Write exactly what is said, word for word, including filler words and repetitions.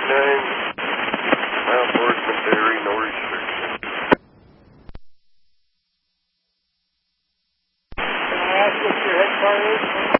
nine, Mount Horseman Dairy, no restriction. Can I ask what your head car is?